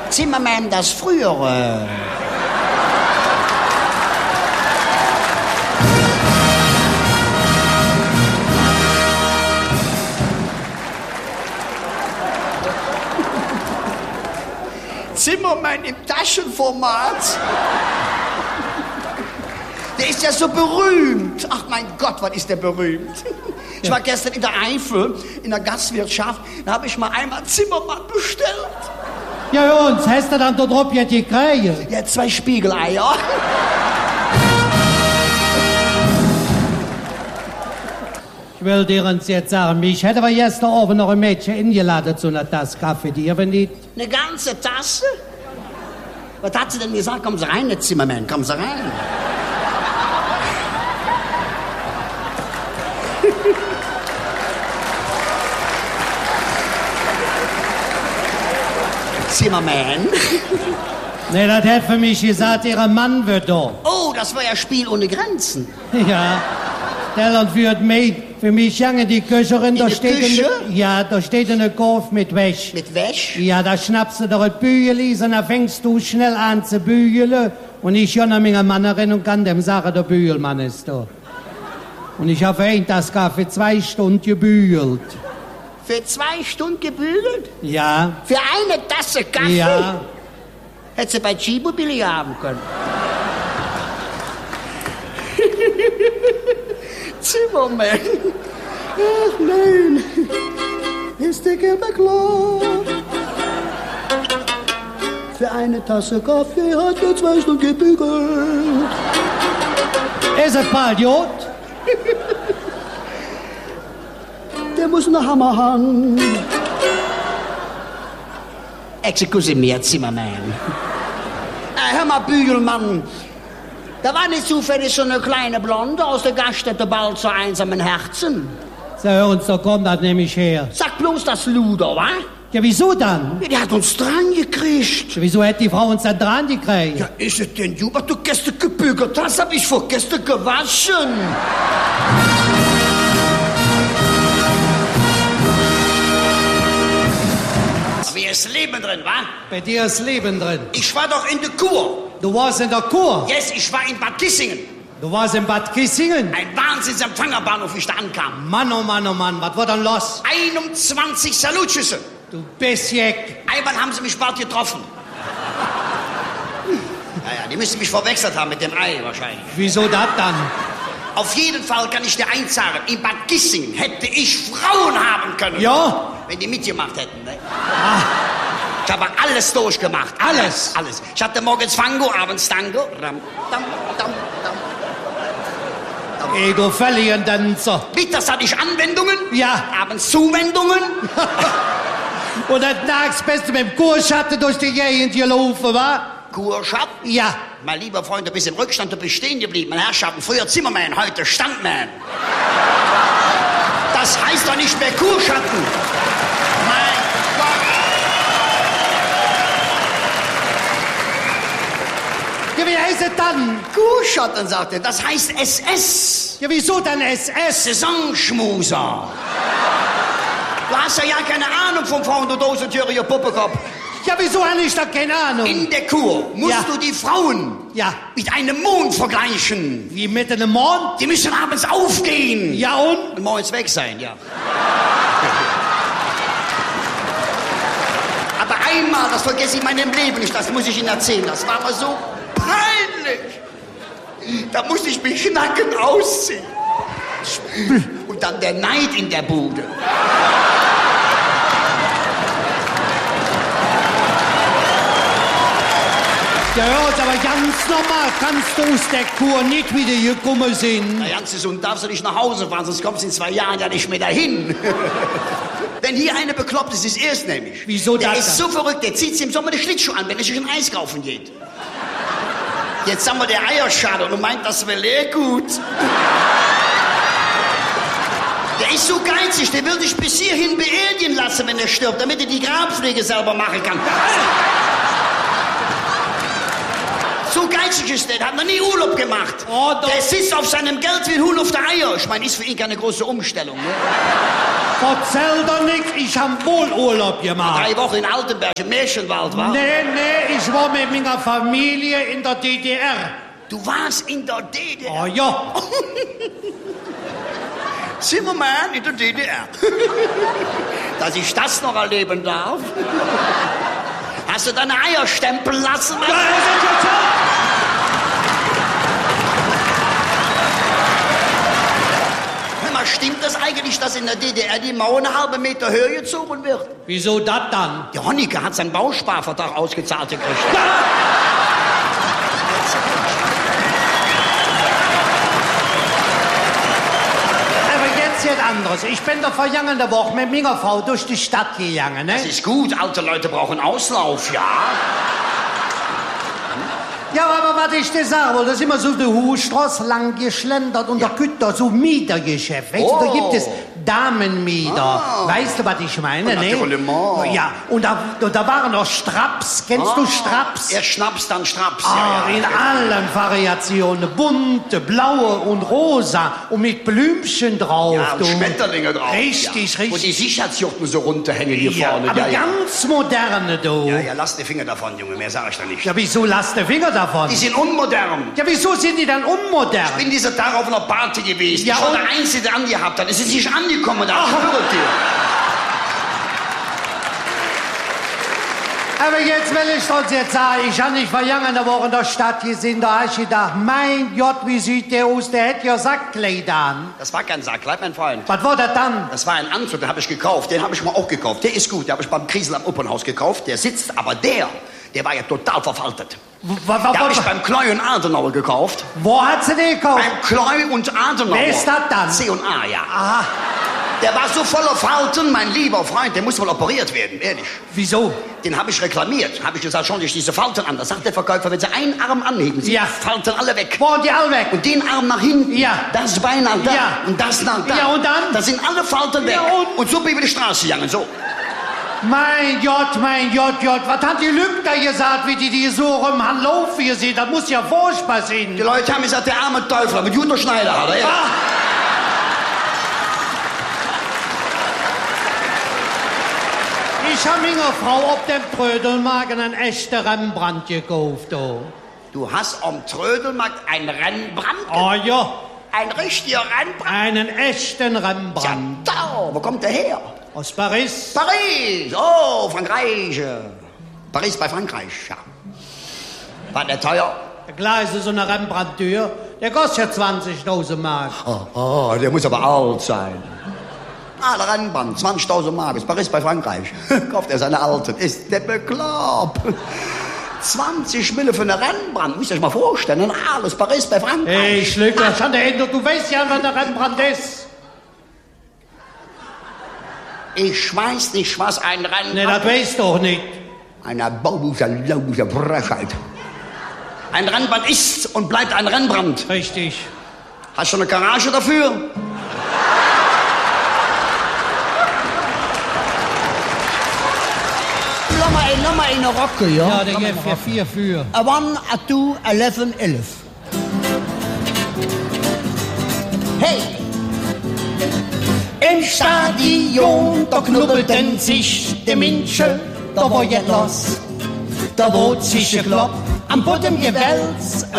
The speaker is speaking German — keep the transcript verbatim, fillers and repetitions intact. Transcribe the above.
Zimmermann, das Frühere. Zimmermann im Taschenformat. Der ist ja so berühmt. Ach mein Gott, was ist der berühmt. Ich war gestern in der Eifel, in der Gastwirtschaft, da habe ich mal einmal Zimmermann bestellt. Ja, und hast du dann da drauf jetzt die Krähe? Ja, zwei Spiegeleier. Ich will dir uns jetzt sagen, mich hätte aber gestern Abend noch ein Mädchen eingeladen zu einer Tasse Kaffee, die aber nicht. Eine ganze Tasse? Was hat sie denn gesagt? Kommen Sie rein, Zimmermann, kommen Sie rein. Zimmermann? Nee, das hätte für mich gesagt, ihre Mann wird da. Oh, das war ja Spiel ohne Grenzen. Ja, der Land wird mit. Für mich jange die Köcherin, da steht Küche? eine, ja, da steht eine Korf mit Wäsch. Mit Wäsch? Ja, da schnappst du doch ein Bügeli, und dann fängst du schnell an zu bügeln. Und ich schon eine Menge Mannerin und kann dem sagen, der Bügelmann ist da. Und ich habe ein das für zwei Stunden gebügelt. Für zwei Stunden gebügelt? Ja. Für eine Tasse Kaffee? Ja. Hätte sie bei Tschibobilly haben können. Zimmermann. Ach nein. Ist der Gelbe klar? Für eine Tasse Kaffee hat er zwei Stunden gebügelt. Ist es Paljot? Der muss einen Hammer haben. Excuse me, Zimmermann. Äh, hör mal, Bügelmann. Da war nicht zufällig so eine kleine Blonde aus der Gaststätte bald zu einsamen Herzen. So, und so kommt das nämlich her. Sag bloß das Luder, wa? Ja, wieso dann? Ja, die hat uns dran gekriegt. Ja, wieso hätte die Frau uns dann dran gekriegt? Ja, ist es denn, du, was du gestern gebügelt hast, hab ich vor gestern gewaschen. Aber hier ist Leben drin, wa? Bei dir ist Leben drin. Ich war doch in der Kur. Du warst in der Kur? Yes, ich war in Bad Kissingen. Du warst in Bad Kissingen? Ein Wahnsinnsempfangerbahnhof, wie ich da ankam. Mann, oh Mann, oh Mann, was war dann los? einundzwanzig Salutschüsse. Du Bissjeck. Einmal haben sie mich bald getroffen. Naja, die müssen mich verwechselt haben mit dem Ei wahrscheinlich. Wieso das dann? Auf jeden Fall kann ich dir eins sagen, in Bad Kissingen hätte ich Frauen haben können. Ja? Wenn die mitgemacht hätten, ne? Ah. Ich habe alles durchgemacht. Alles? Alles. Ich hatte morgens Fango, abends Tango. Ram, dam, dam, dam. Ey, du Verlieren-Dancer. Mittags hatte ich Anwendungen. Ja. Abends Zuwendungen. Und dann nachts bist du mit dem Kurschatten durch die Gegend gelaufen, wa? Kurschatten? Ja. Mein lieber Freund, du bist im Rückstand, du bist stehen geblieben. Mein Herrschaften, früher Zimmermann, heute Standmann. Das heißt doch nicht mehr Kurschatten. Mein Gott. Ja, wie heißt es dann? Kurschatten, sagt er. Das heißt S S. Ja, wieso dann S S? Saisonschmuser. Du hast ja ja keine Ahnung vom Frauen, du Dosentüriger Puppekopf. Ja, wieso habe ich da keine Ahnung? In der Kur musst Ja. du die Frauen Ja. mit einem Mond vergleichen. Wie mit einem Mond? Die müssen abends aufgehen. Ja, und? Und morgens weg sein, ja. Aber einmal, das vergesse ich in meinem Leben nicht, das muss ich Ihnen erzählen, das war mir so peinlich. Da musste ich mich nackend ausziehen. Und dann der Neid in der Bude. Ja, hört, aber ganz normal kannst du aus der Kur nicht wieder gekommen sein. Na, ganz gesund darfst du nicht nach Hause fahren, sonst kommst du in zwei Jahren ja nicht mehr dahin. Wenn hier eine bekloppt ist, ist er es nämlich. Wieso der das? Der ist so verrückt, der zieht sich im Sommer die Schlittschuhe an, wenn er sich ein Eis kaufen geht. Jetzt haben wir der Eierschade und meint, das wäre leer gut. Der ist so geizig, der will dich bis hierhin beerdigen lassen, wenn er stirbt, damit er die Grabpflege selber machen kann. So geizig ist der, der hat noch nie Urlaub gemacht. Oh, der sitzt auf seinem Geld wie ein Huhn auf der Eier. Ich meine, ist für ihn keine große Umstellung. Ne? Erzähl doch nix, ich hab wohl Urlaub gemacht. Drei Wochen in Altenberg, im Märchenwald, wa? Nee, nee, ich war mit meiner Familie in der D D R. Du warst in der D D R? Oh ja. Zimmermann in der D D R. Dass ich das noch erleben darf. Hast du deine Eier stempeln lassen? Ja, ja, Hör mal, stimmt das eigentlich, dass in der D D R die Mauer eine halbe Meter Höhe gezogen wird? Wieso das dann? Der Honecker hat seinen Bausparvertrag ausgezahlt gekriegt. Anderes. Ich bin doch vergangene Woche mit meiner Frau durch die Stadt gegangen, ne? Das ist gut, alte Leute brauchen Auslauf, ja. Ja, aber was ich dir sagen wollte, da sind wir so die Hufstraße lang geschlendert und ja. Da gibt da so Mietergeschäft. Weißt oh. du, da gibt es Damenmieter. Ah. Weißt du, was ich meine, ne? Ja, und da, da waren noch Straps. Kennst ah. du Straps? Erst Schnaps, dann Straps. Ah, ja, ja. In allen Variationen. Bunte, blaue und rosa und mit Blümchen drauf. Ja, und Schmetterlinge drauf. Richtig, ja. richtig. Und die Sicherheitsjuchten so runterhängen hier ja, vorne. Aber ja, ja. ganz moderne, du. Ja, ja, lass die Finger davon, Junge, mehr sag ich da nicht. Ja, wieso lass die Finger davon? Die sind unmodern. Ja, wieso sind die dann unmodern? Ich bin dieser Tag auf einer Party gewesen. Ja, ich war der Einzige, der angehabt hat. Es ist nicht angekommen, da ich schwöre dir. Aber jetzt will ich uns jetzt sagen, ich habe nicht vergangene Woche in der Stadt gesehen, da habe ich gedacht, mein Gott, wie sieht der aus, der hätte ja Sackkleider an. Das war kein Sackkleid, mein Freund. Was war das dann? Das war ein Anzug, den habe ich gekauft, den habe ich mal auch gekauft. Der ist gut, den habe ich beim Kriesel am Opernhaus gekauft, der sitzt, aber der, der war ja total verfaltet. Was, was, den habe ich beim Kloy und Adenauer gekauft. Wo hat sie den gekauft? Beim Kloy und Adenauer. Wer ist das dann? C und A, ja. Aha. Der war so voller Falten, mein lieber Freund, der muss wohl operiert werden, ehrlich. Wieso? Den habe ich reklamiert. Habe ich gesagt, schauen Sie sich diese Falten an. Da sagt der Verkäufer, wenn Sie einen Arm anheben, Sie ja. Falten alle weg. Wo sind die alle weg? Und den Arm nach hinten, ja. das Bein nach da ja. und das nach da. Ja, und dann? Da sind alle Falten weg. Ja, und? und so bin ich über die Straße gegangen, so. Mein Gott, mein Gott, Gott, was hat die Lügner gesagt, wie die die so rum haben laufen gesehen? Das muss ja furchtbar sein. Die Leute haben gesagt, der arme Teufel, mit Jutta Schneider hat er, ja. Ah. Ich habe meiner Frau auf dem Trödelmarkt einen echten Rembrandt gekauft. Oh. Du hast am Trödelmarkt einen Rembrandt? Oh ja. Ein richtiger Rembrandt? Einen echten Rembrandt. Ja, da, wo kommt der her? Aus Paris. Paris, oh, Frankreich. Paris bei Frankreich, ja. War der teuer? Der Gleise, so eine Rembrandt-Tür, der kostet ja zwanzigtausend Mark. Oh, oh, der muss aber alt sein. Ah, der Rembrandt, zwanzigtausend Mark, ist Paris bei Frankreich. Kauft er seine Alten, ist der bekloppt. zwanzig Mille für eine Rembrandt, müsst ihr euch mal vorstellen, alles Paris bei Frankreich. Hey, Schlücker, schon der Ende, du weißt ja, wann der Rembrandt ist. Ich weiß nicht, was ein Rembrandt... Nee, das weißt du doch nicht. Eine baubusche, laubusche Frechheit. Ein Rembrandt ist und bleibt ein Rembrandt. Richtig. Hast du eine Garage dafür? Nochmal in der Rocke, ja? Ja, der geht für vier für. A one, a two, eleven, elf. Hey! Im Stadion, da knubbelten sich die Menschen, da war ja los. Da wurde sich gekloppt am Boden gewälzt.